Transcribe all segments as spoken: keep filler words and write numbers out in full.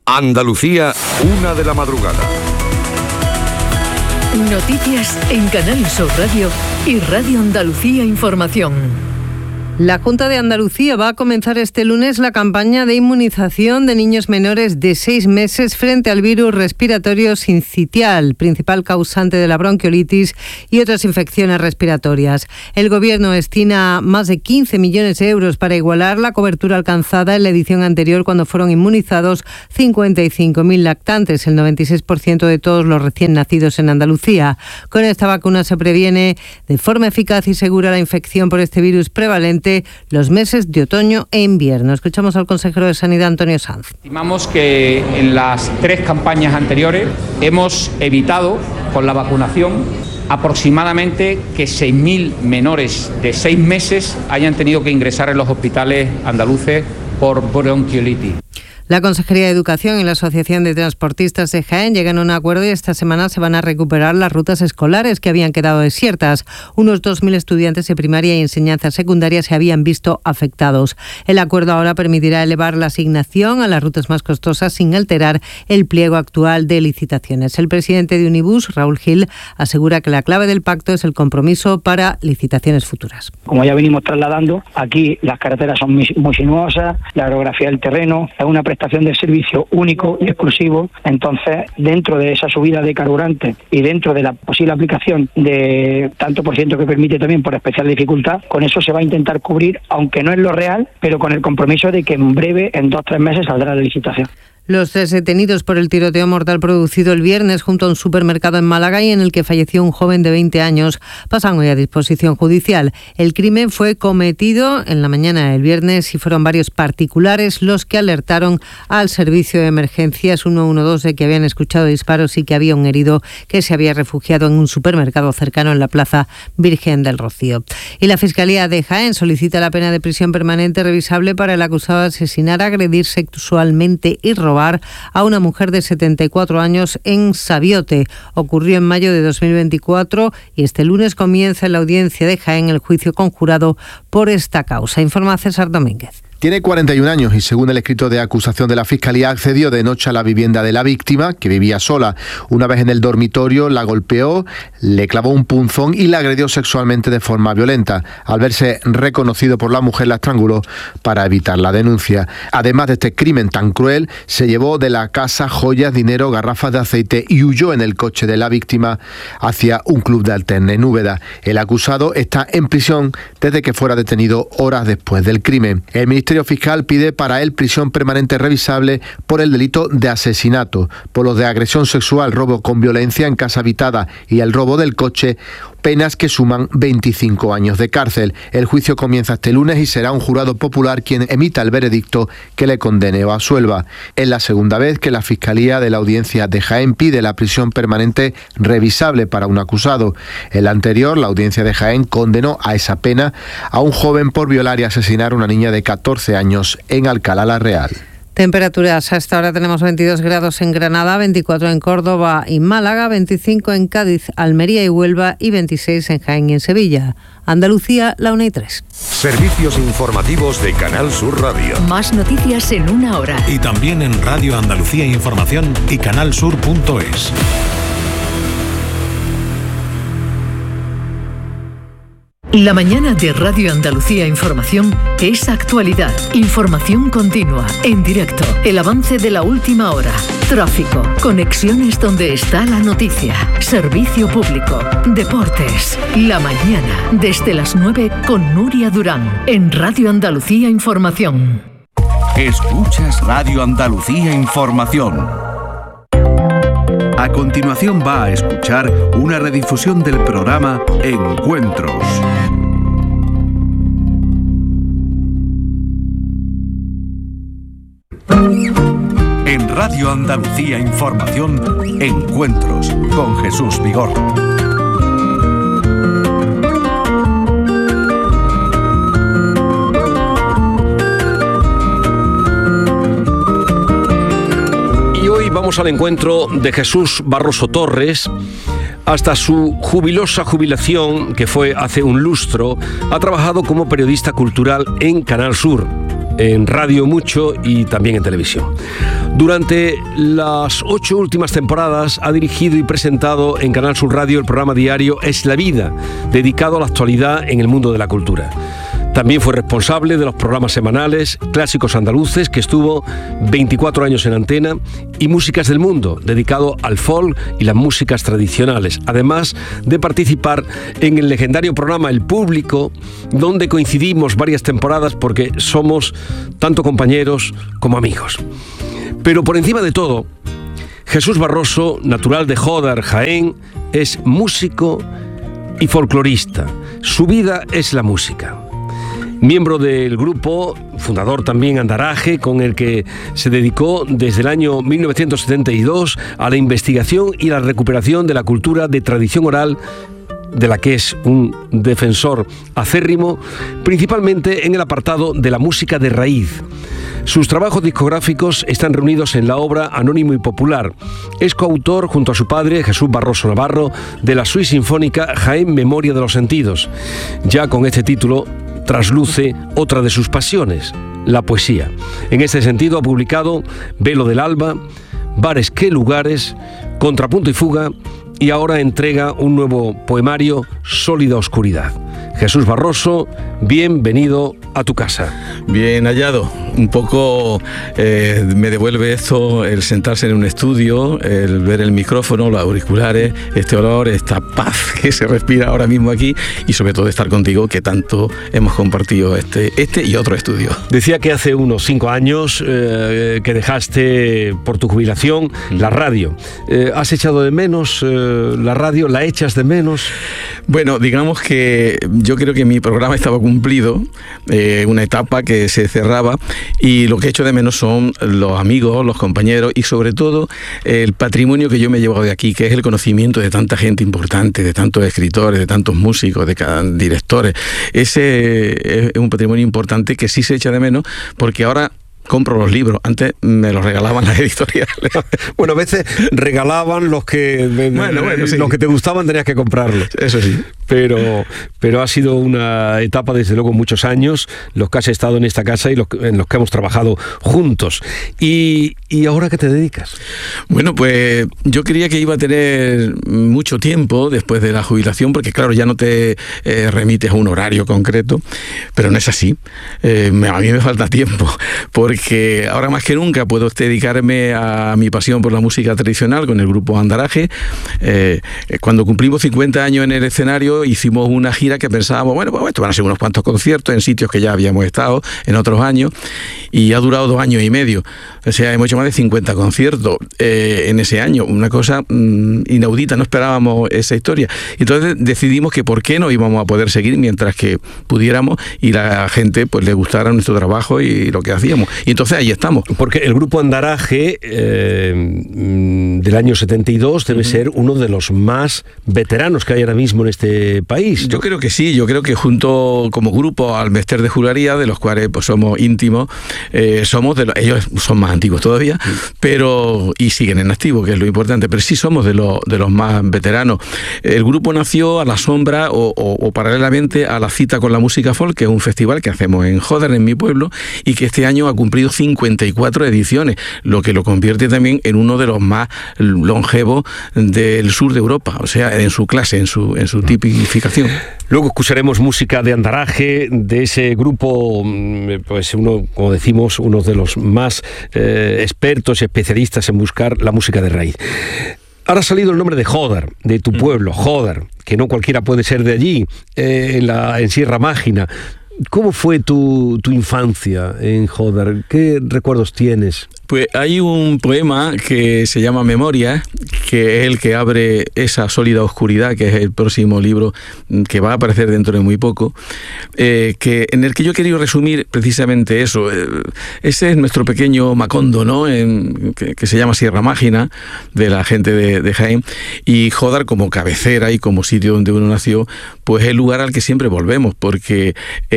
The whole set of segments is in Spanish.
Andalucía, una de la madrugada. Noticias en Canal Sur Radio y Radio Andalucía Información. La Junta de Andalucía va a comenzar este lunes la campaña de inmunización de niños menores de seis meses frente al virus respiratorio sincitial, principal causante de la bronquiolitis y otras infecciones respiratorias. El Gobierno destina más de quince millones de euros para igualar la cobertura alcanzada en la edición anterior, cuando fueron inmunizados cincuenta y cinco mil lactantes, el noventa y seis por ciento de todos los recién nacidos en Andalucía. Con esta vacuna se previene de forma eficaz y segura la infección por este virus prevalente los meses de otoño e invierno. Escuchamos al consejero de Sanidad, Antonio Sanz. Estimamos que en las tres campañas anteriores hemos evitado con la vacunación aproximadamente que seis mil menores de seis meses hayan tenido que ingresar en los hospitales andaluces por bronquiolitis. La Consejería de Educación y la Asociación de Transportistas de Jaén llegan a un acuerdo y esta semana se van a recuperar las rutas escolares que habían quedado desiertas. Unos dos mil estudiantes de primaria y enseñanza secundaria se habían visto afectados. El acuerdo ahora permitirá elevar la asignación a las rutas más costosas sin alterar el pliego actual de licitaciones. El presidente de Unibus, Raúl Gil, asegura que la clave del pacto es el compromiso para licitaciones futuras. Como ya venimos trasladando, aquí las carreteras son muy, muy sinuosas, la orografía del terreno es una prestación de servicio único y exclusivo. Entonces, dentro de esa subida de carburante y dentro de la posible aplicación de tanto por ciento que permite también por especial dificultad, con eso se va a intentar cubrir, aunque no es lo real, pero con el compromiso de que en breve, en dos o tres meses, saldrá la licitación. Los tres detenidos por el tiroteo mortal producido el viernes junto a un supermercado en Málaga y en el que falleció un joven de veinte años pasan hoy a disposición judicial. El crimen fue cometido en la mañana del viernes y fueron varios particulares los que alertaron al servicio de emergencias ciento doce de que habían escuchado disparos y que había un herido que se había refugiado en un supermercado cercano en la Plaza Virgen del Rocío. Y la Fiscalía de Jaén solicita la pena de prisión permanente revisable para el acusado de asesinar, agredir sexualmente y robar a una mujer de setenta y cuatro años en Sabiote. Ocurrió en mayo de dos mil veinticuatro y este lunes comienza en la audiencia de Jaén el juicio conjurado por esta causa. Informa César Domínguez. Tiene cuarenta y un años y, según el escrito de acusación de la Fiscalía, accedió de noche a la vivienda de la víctima, que vivía sola. Una vez en el dormitorio, la golpeó, le clavó un punzón y la agredió sexualmente de forma violenta. Al verse reconocido por la mujer, la estranguló para evitar la denuncia. Además de este crimen tan cruel, se llevó de la casa joyas, dinero, garrafas de aceite y huyó en el coche de la víctima hacia un club de alterne en Úbeda. El acusado está en prisión desde que fuera detenido horas después del crimen. El Ministerio El Ministerio Fiscal pide para él prisión permanente revisable por el delito de asesinato, por los de agresión sexual, robo con violencia en casa habitada y el robo del coche, penas que suman veinticinco años de cárcel. El juicio comienza este lunes y será un jurado popular quien emita el veredicto que le condene o absuelva. Es la segunda vez que la Fiscalía de la Audiencia de Jaén pide la prisión permanente revisable para un acusado. En la anterior, la Audiencia de Jaén condenó a esa pena a un joven por violar y asesinar a una niña de catorce años en Alcalá la Real. Temperaturas, a esta hora tenemos veintidós grados en Granada, veinticuatro en Córdoba y Málaga, veinticinco en Cádiz, Almería y Huelva y veintiséis en Jaén y en Sevilla. Andalucía, la una y tres. Servicios informativos de Canal Sur Radio. Más noticias en una hora. Y también en Radio Andalucía Información y canalsur punto es. La mañana de Radio Andalucía Información es actualidad, información continua, en directo, el avance de la última hora, tráfico, conexiones donde está la noticia, servicio público, deportes. La mañana, desde las nueve con Nuria Durán, en Radio Andalucía Información. Escuchas Radio Andalucía Información. A continuación va a escuchar una redifusión del programa Encuentros. En Radio Andalucía Información, Encuentros con Jesús Vigorra. Vamos al encuentro de Jesús Barroso Torres. Hasta su jubilosa jubilación, que fue hace un lustro, ha trabajado como periodista cultural en Canal Sur. en radio mucho y también en televisión. Durante las ocho últimas temporadas ha dirigido y presentado en Canal Sur Radio el programa diario Es la Vida, dedicado a la actualidad en el mundo de la cultura. También fue responsable de los programas semanales Clásicos Andaluces, que estuvo veinticuatro años en antena, y Músicas del Mundo, dedicado al folk y las músicas tradicionales, además de participar en el legendario programa El Público, donde coincidimos varias temporadas porque somos tanto compañeros como amigos. Pero por encima de todo, Jesús Barroso, natural de Jódar, Jaén, es músico y folclorista. Su vida es la música. Miembro del grupo, fundador también Andaraje, con el que se dedicó desde el año mil novecientos setenta y dos a la investigación y la recuperación de la cultura de tradición oral, de la que es un defensor acérrimo, principalmente en el apartado de la música de raíz. Sus trabajos discográficos están reunidos en la obra Anónimo y Popular. Es coautor, junto a su padre, Jesús Barroso Navarro, de la suite sinfónica Jaén Memoria de los Sentidos. Ya con este título trasluce otra de sus pasiones, la poesía. En este sentido ha publicado Velo del Alba, Bares que Lugares, Contrapunto y Fuga, y ahora entrega un nuevo poemario, Sólida Oscuridad. Jesús Barroso, bienvenido a tu casa. Bien hallado. Un poco eh, me devuelve esto, el sentarse en un estudio, el ver el micrófono, los auriculares, este olor, esta paz que se respira ahora mismo aquí, y sobre todo estar contigo, que tanto hemos compartido este, este y otro estudio. Decía que hace unos cinco años eh, que dejaste por tu jubilación la radio. Eh, ¿Has echado de menos eh, la radio? ¿La echas de menos? Bueno, digamos que yo creo que mi programa estaba cumplido, eh, una etapa que se cerraba, y lo que echo de menos son los amigos, los compañeros y sobre todo el patrimonio que yo me he llevado de aquí, que es el conocimiento de tanta gente importante, de tantos escritores, de tantos músicos, de cada, directores. Ese es un patrimonio importante que sí se echa de menos, porque ahora compro los libros. Antes me los regalaban las editoriales. Bueno, a veces regalaban los que bueno, bueno, sí. los que te gustaban, tenías que comprarlos. Eso sí. Pero, pero ha sido una etapa, desde luego, muchos años, los que has estado en esta casa y los, en los que hemos trabajado juntos. ¿Y, y ahora qué te dedicas? Bueno, pues yo creía que iba a tener mucho tiempo después de la jubilación, porque claro, ya no te eh, remites a un horario concreto, pero no es así. Eh, a mí me falta tiempo, porque que ahora más que nunca puedo dedicarme a mi pasión por la música tradicional con el grupo Andaraje. Eh, cuando cumplimos cincuenta años en el escenario, hicimos una gira que pensábamos, bueno, pues esto van a ser unos cuantos conciertos en sitios que ya habíamos estado en otros años, y ha durado dos años y medio. O sea, hemos hecho más de cincuenta conciertos eh, en ese año, una cosa mmm, inaudita, no esperábamos esa historia. Entonces decidimos que por qué no íbamos a poder seguir mientras que pudiéramos y la gente pues le gustara nuestro trabajo y lo que hacíamos. Y entonces ahí estamos. Porque el grupo Andaraje eh, del año setenta y dos debe uh-huh. ser uno de los más veteranos que hay ahora mismo en este país, ¿no? Yo creo que sí, yo creo que junto como grupo al Mester de Jularía, de los cuales pues somos íntimos, eh, somos de los, ellos son más antiguos todavía, uh-huh. pero y siguen en activo, que es lo importante, pero sí somos de los de los más veteranos. El grupo nació a la sombra o, o, o paralelamente a la Cita con la Música Folk, que es un festival que hacemos en Jódar, en mi pueblo, y que este año ha cumplido cincuenta y cuatro ediciones, lo que lo convierte también en uno de los más longevos del sur de Europa, o sea, en su clase, en su, en su tipificación. Luego escucharemos música de Andaraje, de ese grupo, pues uno, como decimos, uno de los más eh, expertos y especialistas en buscar la música de raíz. Ahora ha salido el nombre de Jódar, de tu pueblo, Jódar, que no cualquiera puede ser de allí, eh, en, la, en Sierra Mágina. ¿Cómo fue tu, tu infancia en Jódar? ¿Qué recuerdos tienes? Pues hay un poema que se llama Memoria, que es el que abre esa sólida oscuridad, que es el próximo libro que va a aparecer dentro de muy poco, eh, que, en el que yo he querido resumir precisamente eso. Eh, ese es nuestro pequeño Macondo, ¿no? En, que, que se llama Sierra Mágina, de la gente de, de Jaén, y Jódar como cabecera y como sitio donde uno nació, pues es el lugar al que siempre volvemos, porque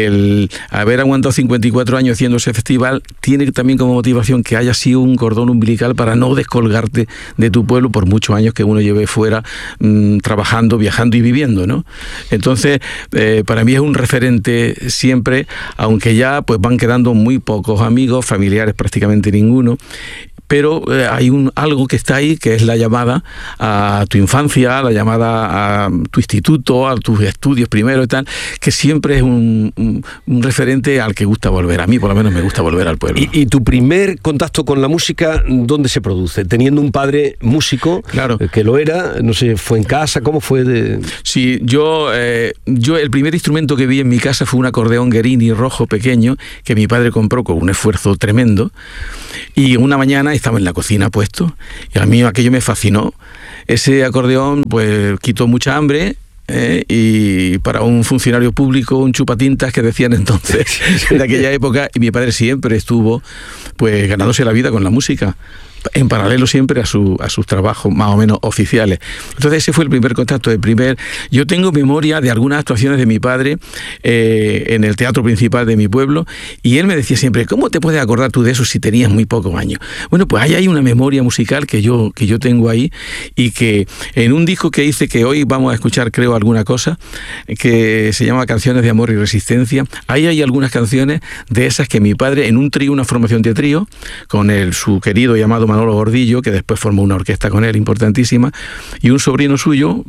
el haber aguantado cincuenta y cuatro años haciendo ese festival tiene también como motivación que haya sido un cordón umbilical para no descolgarte de tu pueblo por mucho muchos años que uno lleve fuera mmm, trabajando, viajando y viviendo, ¿no? Entonces, eh, para mí es un referente siempre, aunque ya pues van quedando muy pocos amigos, familiares prácticamente ninguno, pero eh, hay un algo que está ahí, que es la llamada a tu infancia, la llamada a tu instituto, a tus estudios primero y tal, que siempre es un, un, un referente al que gusta volver. A mí por lo menos me gusta volver al pueblo. ¿Y, y tu primer contacto con la música, dónde se produce? Teniendo un padre músico, claro, que lo era, no sé, ¿fue en casa? ¿Cómo fue? De... Sí, yo, eh, yo el primer instrumento que vi en mi casa fue un acordeón Guerini rojo pequeño, que mi padre compró con un esfuerzo tremendo, y una mañana estaba en la cocina puesto y a mí aquello me fascinó. Ese acordeón pues quitó mucha hambre, eh, y para un funcionario público un chupatintas que decían entonces en aquella época, y mi padre siempre estuvo pues ganándose la vida con la música, en paralelo siempre a, su, a sus trabajos más o menos oficiales. Entonces ese fue el primer contacto. El primer, yo tengo memoria de algunas actuaciones de mi padre eh, en el teatro principal de mi pueblo, y él me decía siempre, ¿cómo te puedes acordar tú de eso si tenías muy pocos años? Bueno, pues ahí hay una memoria musical que yo, que yo tengo ahí, y que en un disco que hice, que hoy vamos a escuchar creo alguna cosa, que se llama Canciones de Amor y Resistencia, ahí hay algunas canciones de esas que mi padre, en un trío, una formación de trío, con el, su querido llamado Manolo Gordillo, que después formó una orquesta con él importantísima, y un sobrino suyo,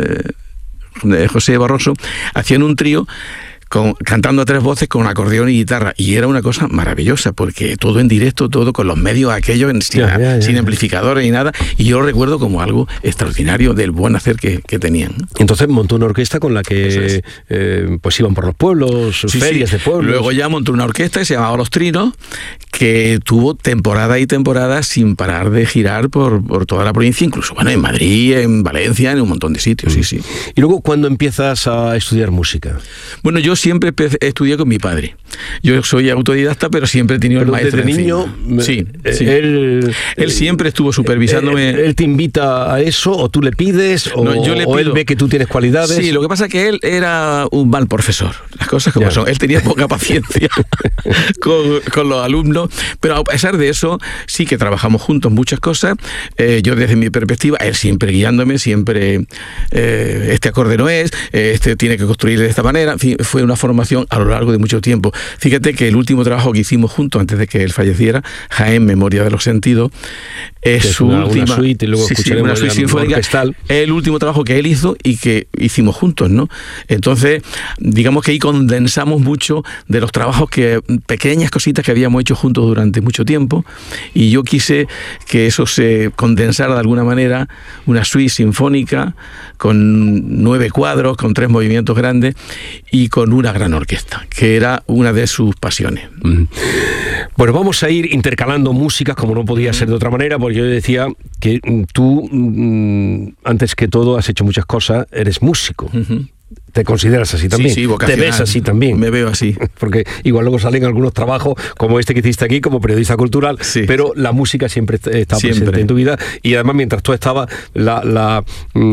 eh, José Barroso, hacían un trío con, cantando a tres voces con acordeón y guitarra, y era una cosa maravillosa, porque todo en directo, todo con los medios aquellos, sin, ya, ya, ya. sin amplificadores ni nada, y yo lo recuerdo como algo extraordinario del buen hacer que, que tenían. Entonces montó una orquesta con la que es. eh, pues iban por los pueblos, sí, ferias sí. de pueblos. Luego ya montó una orquesta que se llamaba Los Trinos, que tuvo temporada y temporada sin parar de girar por, por toda la provincia, incluso bueno, en Madrid, en Valencia, en un montón de sitios, mm. sí, sí. Y luego, ¿cuándo empiezas a estudiar música? Bueno, yo siempre estudié con mi padre. Yo soy autodidacta, pero siempre he tenido pero el maestro desde niño, sí, eh, sí. Él, él siempre estuvo supervisándome. Él, él te invita a eso, o tú le pides, o, no, yo le o él ve que tú tienes cualidades. Sí, lo que pasa es que él era un mal profesor. Las cosas como ya. son. Él tenía poca paciencia con, con los alumnos, pero a pesar de eso, sí que trabajamos juntos muchas cosas. Eh, yo desde mi perspectiva, él siempre guiándome, siempre eh, este acorde no es, este tiene que construir de esta manera. En fin, fue una formación a lo largo de mucho tiempo. Fíjate que el último trabajo que hicimos juntos antes de que él falleciera, Jaén, Memoria de los Sentidos, es, es su una, última una suite, y luego sí, sí, una suite sinfónica, el último trabajo que él hizo y que hicimos juntos, ¿no? Entonces, digamos que ahí condensamos mucho de los trabajos que, pequeñas cositas que habíamos hecho juntos durante mucho tiempo, y yo quise que eso se condensara de alguna manera, una suite sinfónica con nueve cuadros, con tres movimientos grandes y con una gran orquesta, que era una de sus pasiones. Mm. Bueno, vamos a ir intercalando músicas, como no podía ser de otra manera, porque yo decía que tú, antes que todo, has hecho muchas cosas, eres músico. Uh-huh. ¿Te consideras así también? Sí, sí, ¿Te ves así también? Me veo así. Porque igual luego salen algunos trabajos como este que hiciste aquí, como periodista cultural, sí. pero la música siempre está siempre. presente en tu vida, y además mientras tú estabas, la, la,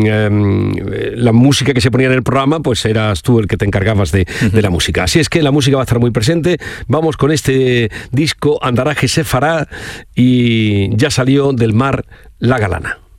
eh, la música que se ponía en el programa, pues eras tú el que te encargabas de, uh-huh. de la música. Así es que la música va a estar muy presente. Vamos con este disco, Andaraje se fará, y ya salió del mar La Galana.